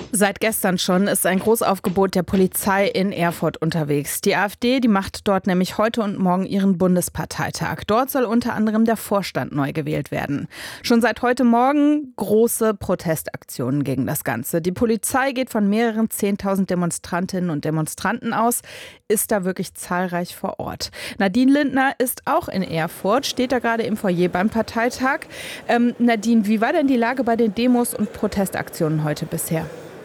Seit gestern schon ist ein Großaufgebot der Polizei in Erfurt unterwegs. Die AfD, die macht dort nämlich heute und morgen ihren Bundesparteitag. Dort soll unter anderem der Vorstand neu gewählt werden. Schon seit heute Morgen große Protestaktionen gegen das Ganze. Die Polizei geht von mehreren 10.000 Demonstrantinnen und Demonstranten aus, ist da wirklich zahlreich vor Ort. Nadine Lindner ist auch in Erfurt, steht da gerade im Foyer beim Parteitag. Nadine, wie war denn die Lage bei den Demos und Protestaktionen heute bisher?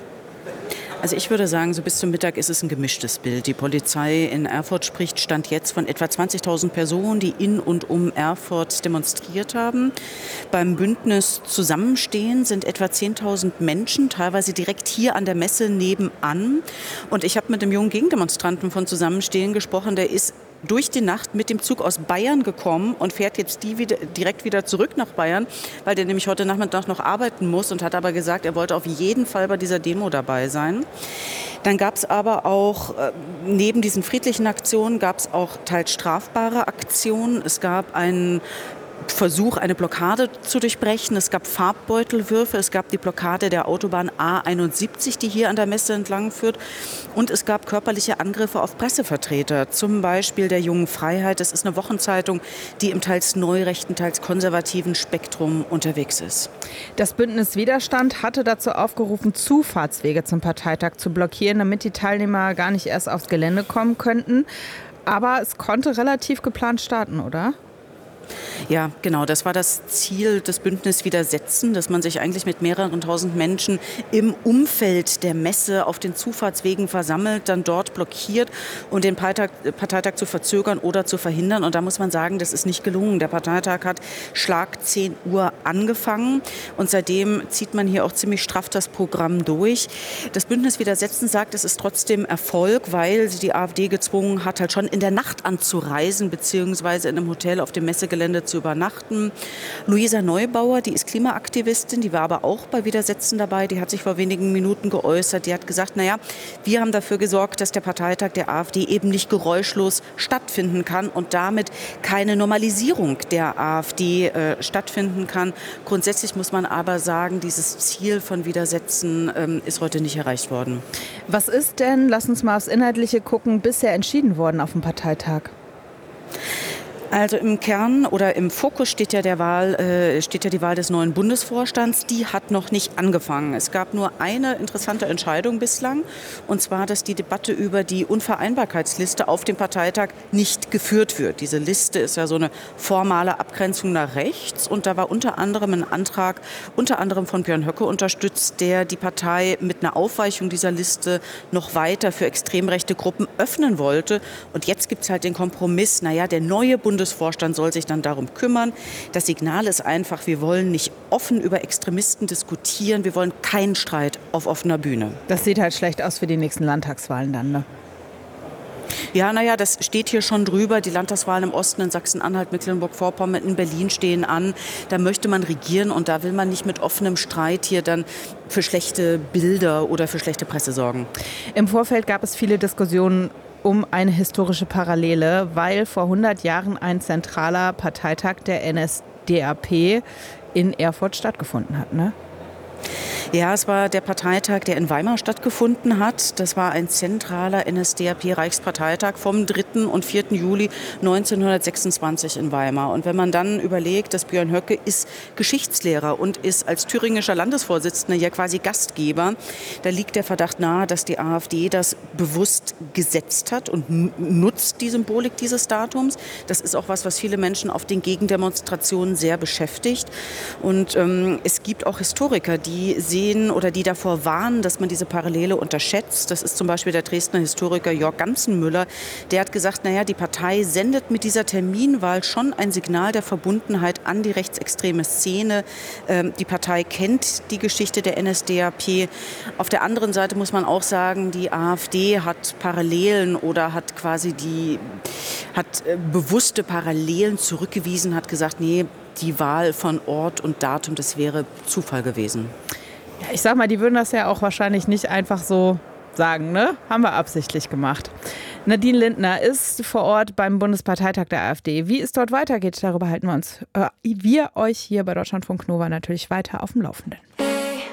Also ich würde sagen, so bis zum Mittag ist es ein gemischtes Bild. Die Polizei in Erfurt spricht Stand jetzt von etwa 20.000 Personen, die in und um Erfurt demonstriert haben. Beim Bündnis Zusammenstehen sind etwa 10.000 Menschen, teilweise direkt hier an der Messe nebenan. Und ich habe mit dem jungen Gegendemonstranten von Zusammenstehen gesprochen, der ist durch die Nacht mit dem Zug aus Bayern gekommen und fährt jetzt direkt wieder zurück nach Bayern, weil der nämlich heute Nachmittag noch arbeiten muss und hat aber gesagt, er wollte auf jeden Fall bei dieser Demo dabei sein. Dann gab es aber auch, neben diesen friedlichen Aktionen, gab es auch teils strafbare Aktionen. Es gab einen Versuch, eine Blockade zu durchbrechen. Es gab Farbbeutelwürfe, es gab die Blockade der Autobahn A71, die hier an der Messe entlang führt. Und es gab körperliche Angriffe auf Pressevertreter, zum Beispiel der Jungen Freiheit. Das ist eine Wochenzeitung, die im teils neurechten, teils konservativen Spektrum unterwegs ist. Das Bündnis Widerstand hatte dazu aufgerufen, Zufahrtswege zum Parteitag zu blockieren, damit die Teilnehmer gar nicht erst aufs Gelände kommen könnten. Aber es konnte relativ geplant starten, oder? Ja, genau. Das war das Ziel des Bündnis Widersetzen, dass man sich eigentlich mit mehreren tausend Menschen im Umfeld der Messe auf den Zufahrtswegen versammelt, dann dort blockiert und den Parteitag zu verzögern oder zu verhindern. Und da muss man sagen, das ist nicht gelungen. Der Parteitag hat Schlag 10 Uhr angefangen und seitdem zieht man hier auch ziemlich straff das Programm durch. Das Bündnis Widersetzen sagt, es ist trotzdem Erfolg, weil sie die AfD gezwungen hat, halt schon in der Nacht anzureisen, beziehungsweise in einem Hotel auf dem Messegelände zu übernachten. Luisa Neubauer, die ist Klimaaktivistin, die war aber auch bei Widersetzen dabei, die hat sich vor wenigen Minuten geäußert. Die hat gesagt, wir haben dafür gesorgt, dass der Parteitag der AfD eben nicht geräuschlos stattfinden kann und damit keine Normalisierung der AfD stattfinden kann. Grundsätzlich muss man aber sagen, dieses Ziel von Widersetzen ist heute nicht erreicht worden. Was ist denn, lass uns mal aufs Inhaltliche gucken, bisher entschieden worden auf dem Parteitag? Also im Kern oder im Fokus steht ja die Wahl des neuen Bundesvorstands. Die hat noch nicht angefangen. Es gab nur eine interessante Entscheidung bislang, und zwar, dass die Debatte über die Unvereinbarkeitsliste auf dem Parteitag nicht geführt wird. Diese Liste ist ja so eine formale Abgrenzung nach rechts, und da war unter anderem ein Antrag, unter anderem von Björn Höcke unterstützt, der die Partei mit einer Aufweichung dieser Liste noch weiter für extrem rechte Gruppen öffnen wollte. Und jetzt gibt es halt den Kompromiss, der neue Bundesvorstand soll sich dann darum kümmern. Das Signal ist einfach, wir wollen nicht offen über Extremisten diskutieren, wir wollen keinen Streit auf offener Bühne. Das sieht halt schlecht aus für die nächsten Landtagswahlen dann, ne? Ja, das steht hier schon drüber. Die Landtagswahlen im Osten, in Sachsen-Anhalt, Mecklenburg-Vorpommern, in Berlin stehen an. Da möchte man regieren und da will man nicht mit offenem Streit hier dann für schlechte Bilder oder für schlechte Presse sorgen. Im Vorfeld gab es viele Diskussionen um eine historische Parallele, weil vor 100 Jahren ein zentraler Parteitag der NSDAP in Erfurt stattgefunden hat, ne? Ja, es war der Parteitag, der in Weimar stattgefunden hat. Das war ein zentraler NSDAP-Reichsparteitag vom 3. und 4. Juli 1926 in Weimar. Und wenn man dann überlegt, dass Björn Höcke ist Geschichtslehrer und ist als thüringischer Landesvorsitzender ja quasi Gastgeber, da liegt der Verdacht nahe, dass die AfD das bewusst gesetzt hat und nutzt die Symbolik dieses Datums. Das ist auch was viele Menschen auf den Gegendemonstrationen sehr beschäftigt. Und es gibt auch Historiker, die sehen oder die davor warnen, dass man diese Parallele unterschätzt. Das ist zum Beispiel der Dresdner Historiker Jörg Ganzenmüller. Der hat gesagt, die Partei sendet mit dieser Terminwahl schon ein Signal der Verbundenheit an die rechtsextreme Szene. Die Partei kennt die Geschichte der NSDAP. Auf der anderen Seite muss man auch sagen, die AfD hat Parallelen oder hat bewusste Parallelen zurückgewiesen, hat gesagt, die Wahl von Ort und Datum, das wäre Zufall gewesen. Ja, ich sag mal, die würden das ja auch wahrscheinlich nicht einfach so sagen, ne? Haben wir absichtlich gemacht. Nadine Lindner ist vor Ort beim Bundesparteitag der AfD. Wie es dort weitergeht, darüber halten wir euch hier bei Deutschlandfunk Nova natürlich weiter auf dem Laufenden.